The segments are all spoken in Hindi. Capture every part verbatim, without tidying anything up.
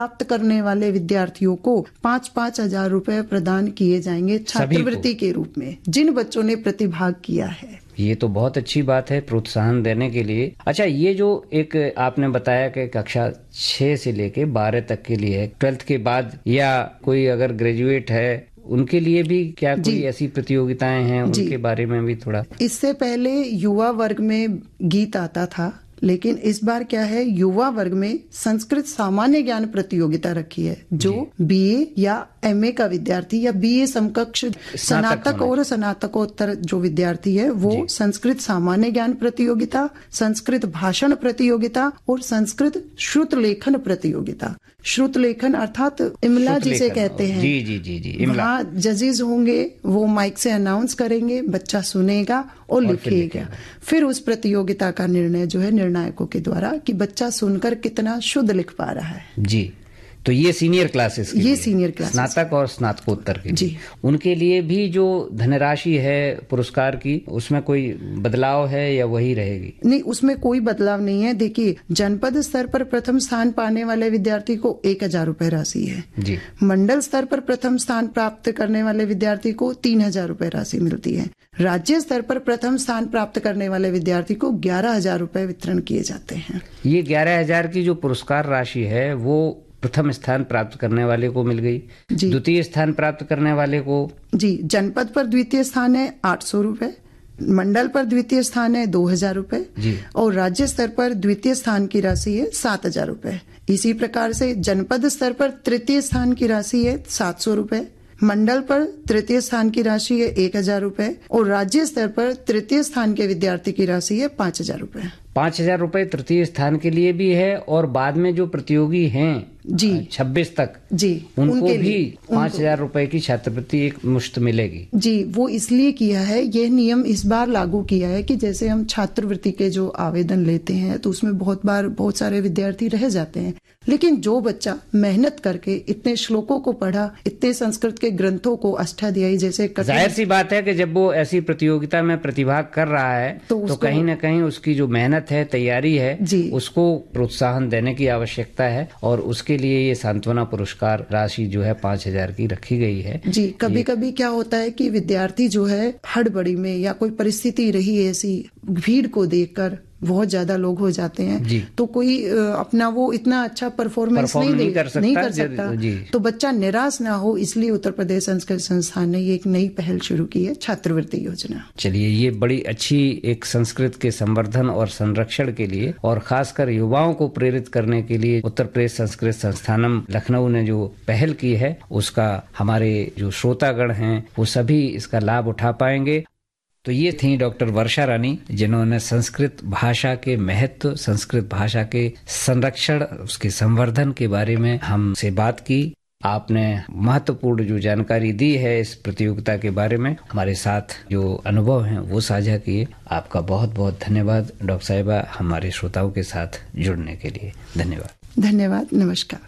प्राप्त करने वाले विद्यार्थियों को पाँच पाँच हजार रुपए प्रदान किए जाएंगे छात्रवृत्ति के रूप में, जिन बच्चों ने प्रतिभाग किया है। ये तो बहुत अच्छी बात है प्रोत्साहन देने के लिए। अच्छा, ये जो एक आपने बताया कि कक्षा छह से लेके बारह तक के लिए है, ट्वेल्थ के बाद या कोई अगर ग्रेजुएट है उनके लिए भी क्या कोई ऐसी प्रतियोगिताएं हैं, उनके बारे में भी थोड़ा। इससे पहले युवा वर्ग में गीत आता था, लेकिन इस बार क्या है, युवा वर्ग में संस्कृत सामान्य ज्ञान प्रतियोगिता रखी है। जो बीए या एमए का विद्यार्थी या बीए समकक्ष स्नातक और स्नातकोत्तर जो विद्यार्थी है वो संस्कृत सामान्य ज्ञान प्रतियोगिता, संस्कृत भाषण प्रतियोगिता और संस्कृत श्रुत लेखन प्रतियोगिता। श्रुत लेखन अर्थात इमला जिसे कहते हैं, जी जी जी जी इमला। वहाँ जजेस होंगे, वो माइक से अनाउंस करेंगे, बच्चा सुनेगा और लिखेगा। फिर उस प्रतियोगिता का निर्णय जो है निर्णायकों के द्वारा कि बच्चा सुनकर कितना शुद्ध लिख पा रहा है। जी, तो ये सीनियर क्लासेस के ये लिए, सीनियर क्लासेस, स्नातक और स्नातकोत्तर के जी, लिए, उनके लिए भी जो धनराशि है पुरस्कार की, उसमें कोई बदलाव है या वही रहेगी? नहीं, उसमें कोई बदलाव नहीं है। देखिए, जनपद स्तर पर प्रथम स्थान पाने वाले विद्यार्थी को एक हजार रूपए राशि है जी। मंडल स्तर पर प्रथम स्थान प्राप्त करने वाले विद्यार्थी को तीन हजार रूपए राशि मिलती है। राज्य स्तर पर प्रथम स्थान प्राप्त करने वाले विद्यार्थी को ग्यारह हजार रूपए वितरण किए जाते हैं। ये ग्यारह हजार की जो पुरस्कार राशि है वो प्रथम स्थान प्राप्त करने वाले को मिल गई, द्वितीय स्थान प्राप्त करने वाले को जी, जनपद पर द्वितीय स्थान है आठ सौ रूपये, मंडल पर द्वितीय स्थान है दो हजार रूपये और राज्य स्तर पर द्वितीय स्थान की राशि है सात हजार रूपये। इसी प्रकार से जनपद स्तर पर तृतीय स्थान की राशि है सात सौ रूपये, मंडल पर तृतीय स्थान की राशि है एक हजार रूपये और राज्य स्तर पर तृतीय स्थान के विद्यार्थी की राशि है पाँच हजार रूपये। पाँच हजार रूपये तृतीय स्थान के लिए भी है और बाद में जो प्रतियोगी हैं जी छब्बीस तक जी उनको भी पाँच हजार रूपये की छात्रवृत्ति एक मुश्त मिलेगी। जी, वो इसलिए किया है, ये नियम इस बार लागू किया है कि जैसे हम छात्रवृत्ति के जो आवेदन लेते हैं तो उसमें बहुत बार बहुत सारे विद्यार्थी रह जाते हैं, लेकिन जो बच्चा मेहनत करके इतने श्लोकों को पढ़ा, इतने संस्कृत के ग्रंथों को अष्टाध्यायी जैसे, जाहिर सी बात है कि जब वो ऐसी प्रतियोगिता में प्रतिभाग कर रहा है तो, तो कहीं न कहीं उसकी जो मेहनत है, तैयारी है, उसको प्रोत्साहन देने की आवश्यकता है और उसके लिए ये सांत्वना पुरस्कार राशि जो है पाँच हजार की रखी गई है। जी, कभी कभी क्या होता है कि विद्यार्थी जो है हड़बड़ी में या कोई परिस्थिति रही ऐसी, भीड़ को देखकर बहुत ज्यादा लोग हो जाते हैं तो कोई अपना वो इतना अच्छा परफॉर्मेंस नहीं, नहीं कर सकता, नहीं कर सकता तो बच्चा निराश ना हो, इसलिए उत्तर प्रदेश संस्कृत संस्थान ने ये एक नई पहल शुरू की है, छात्रवृत्ति योजना। चलिए, ये बड़ी अच्छी एक संस्कृत के संवर्धन और संरक्षण के लिए और खासकर युवाओं को प्रेरित करने के लिए उत्तर प्रदेश संस्कृत संस्थानम लखनऊ ने जो पहल की है उसका हमारे जो श्रोतागण हैं वो सभी इसका लाभ उठा पाएंगे। तो ये थी डॉक्टर वर्षा रानी, जिन्होंने संस्कृत भाषा के महत्व, संस्कृत भाषा के संरक्षण, उसके संवर्धन के बारे में हमसे बात की। आपने महत्वपूर्ण जो जानकारी दी है इस प्रतियोगिता के बारे में, हमारे साथ जो अनुभव हैं वो साझा किए। आपका बहुत बहुत धन्यवाद डॉक्टर साहिबा, हमारे श्रोताओं के साथ जुड़ने के लिए। धन्यवाद। धन्यवाद, नमस्कार।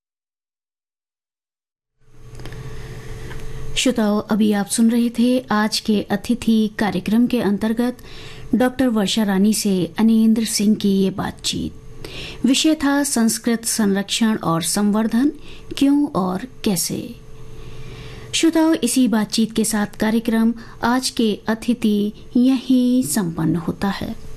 श्रोताओं, अभी आप सुन रहे थे आज के अतिथि कार्यक्रम के अंतर्गत डॉक्टर वर्षा रानी से अनिंद्र सिंह की ये बातचीत। विषय था संस्कृत संरक्षण और संवर्धन, क्यों और कैसे। श्रोताओं, इसी बातचीत के साथ कार्यक्रम आज के अतिथि यहीं संपन्न होता है।